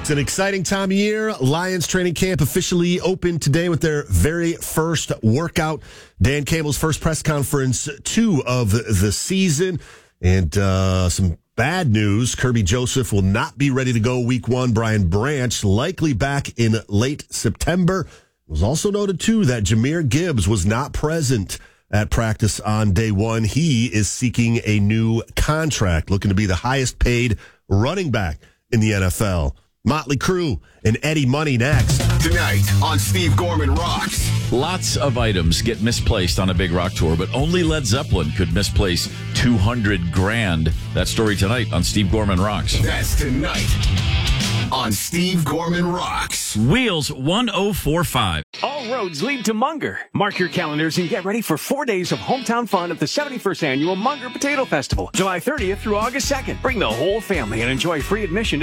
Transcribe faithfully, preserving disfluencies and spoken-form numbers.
It's an exciting time of year. Lions training camp officially opened today with their very first workout. Dan Campbell's first press conference, two of the season. And uh, some bad news. Kirby Joseph will not be ready to go week one. Brian Branch likely back in late September. It was also noted, too, that Jahmyr Gibbs was not present at practice on day one. He is seeking a new contract, looking to be the highest paid running back in the N F L. Motley Crue and Eddie Money next. Tonight on Steve Gorman Rocks. Lots of items get misplaced on a big rock tour, but only Led Zeppelin could misplace two hundred grand. That story tonight on Steve Gorman Rocks. That's tonight on Steve Gorman Rocks. Wheels one oh four five. All roads lead to Munger. Mark your calendars and get ready for four days of hometown fun at the seventy-first Annual Munger Potato Festival, July thirtieth through August second. Bring the whole family and enjoy free admission